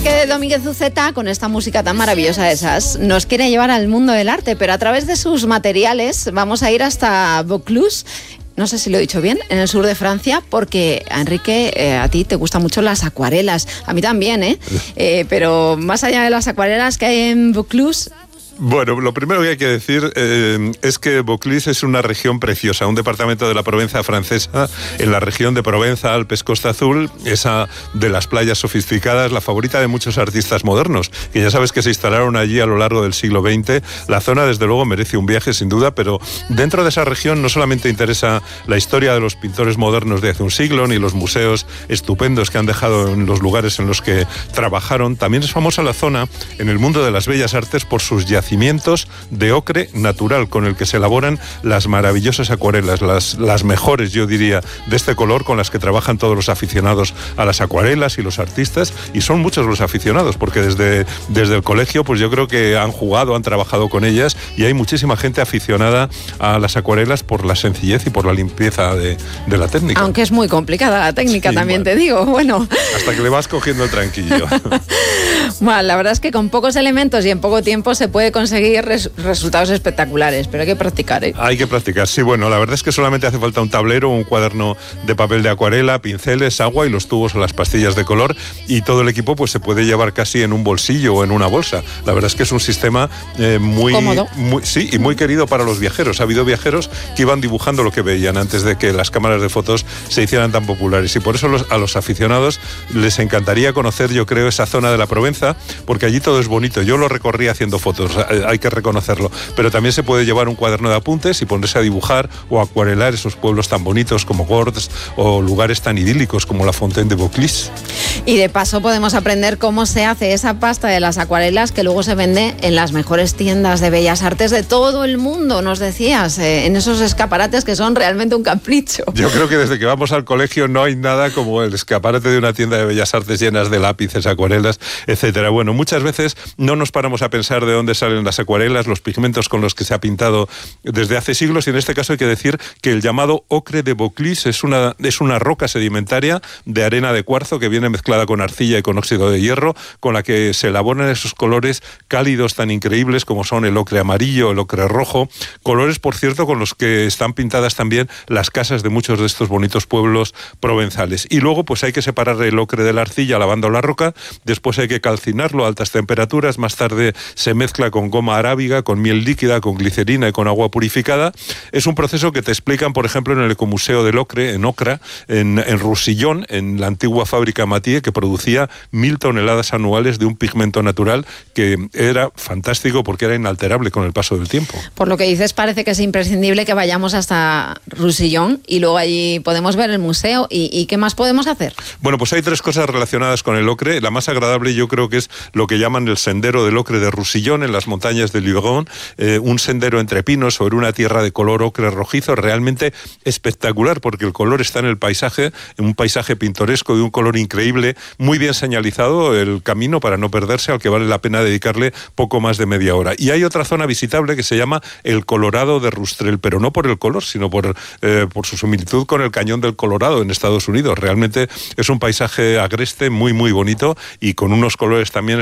Enrique Domínguez Uceta, con esta música tan maravillosa de esas, nos quiere llevar al mundo del arte, pero a través de sus materiales vamos a ir hasta Vaucluse. No sé si lo he dicho bien, en el sur de Francia, porque, Enrique, a ti te gustan mucho las acuarelas. A mí también, pero más allá de las acuarelas que hay en Vaucluse... Bueno, lo primero que hay que decir es que Vaucluse es una región preciosa, un departamento de la Provenza francesa, en la región de Provenza, Alpes, Costa Azul, esa de las playas sofisticadas, la favorita de muchos artistas modernos, que ya sabes que se instalaron allí a lo largo del siglo XX. La zona, desde luego, merece un viaje, sin duda, pero dentro de esa región no solamente interesa la historia de los pintores modernos de hace un siglo, ni los museos estupendos que han dejado en los lugares en los que trabajaron, también es famosa la zona en el mundo de las bellas artes por sus yacimientos de ocre natural con el que se elaboran las maravillosas acuarelas, las mejores, yo diría, de este color, con las que trabajan todos los aficionados a las acuarelas y los artistas, y son muchos los aficionados, porque desde el colegio, pues yo creo que han jugado, han trabajado con ellas, y hay muchísima gente aficionada a las acuarelas por la sencillez y por la limpieza de la técnica. Aunque es muy complicada la técnica, sí, también te digo, bueno. Hasta que le vas cogiendo el tranquillo. Bueno, la verdad es que con pocos elementos y en poco tiempo se puede conseguir resultados espectaculares, pero hay que practicar, ¿eh? Hay que practicar, sí, bueno, la verdad es que solamente hace falta un tablero, un cuaderno de papel de acuarela, pinceles, agua y los tubos o las pastillas de color, y todo el equipo pues se puede llevar casi en un bolsillo o en una bolsa. La verdad es que es un sistema muy cómodo, sí, y muy querido para los viajeros. Ha habido viajeros que iban dibujando lo que veían antes de que las cámaras de fotos se hicieran tan populares, y por eso a los aficionados les encantaría conocer, yo creo, esa zona de la Provenza, porque allí todo es bonito. Yo lo recorrí haciendo fotos, hay que reconocerlo, pero también se puede llevar un cuaderno de apuntes y ponerse a dibujar o acuarelar esos pueblos tan bonitos como Gordes o lugares tan idílicos como la Fontaine de Vaucluse. Y de paso podemos aprender cómo se hace esa pasta de las acuarelas que luego se vende en las mejores tiendas de bellas artes de todo el mundo, nos decías, en esos escaparates que son realmente un capricho. Yo creo que desde que vamos al colegio no hay nada como el escaparate de una tienda de bellas artes llenas de lápices, acuarelas, etcétera. Bueno, muchas veces no nos paramos a pensar de dónde salen las acuarelas, los pigmentos con los que se ha pintado desde hace siglos, y en este caso hay que decir que el llamado ocre de Vaucluse es una roca sedimentaria de arena de cuarzo que viene mezclada con arcilla y con óxido de hierro, con la que se elaboran esos colores cálidos tan increíbles como son el ocre amarillo, el ocre rojo, colores, por cierto, con los que están pintadas también las casas de muchos de estos bonitos pueblos provenzales. Y luego pues hay que separar el ocre de la arcilla lavando la roca, después hay que calcinarlo a altas temperaturas, más tarde se mezcla con goma arábiga, con miel líquida, con glicerina y con agua purificada. Es un proceso que te explican, por ejemplo, en el Ecomuseo del Ocre, en Ocra, en Roussillon, en la antigua fábrica Mathieu, que producía 1.000 toneladas anuales de un pigmento natural que era fantástico porque era inalterable con el paso del tiempo. Por lo que dices, parece que es imprescindible que vayamos hasta Roussillon y luego allí podemos ver el museo. ¿Y qué más podemos hacer? Bueno, pues hay 3 cosas relacionadas con el ocre. La más agradable yo creo que es lo que llaman el sendero del ocre de Roussillon, en las montañas de Luberon, un sendero entre pinos sobre una tierra de color ocre rojizo, realmente espectacular porque el color está en el paisaje, en un paisaje pintoresco de un color increíble, muy bien señalizado el camino para no perderse, al que vale la pena dedicarle poco más de media hora. Y hay otra zona visitable que se llama el Colorado de Rustrel, pero no por el color, sino por su similitud con el Cañón del Colorado en Estados Unidos. Realmente es un paisaje agreste muy, muy bonito y con unos colores también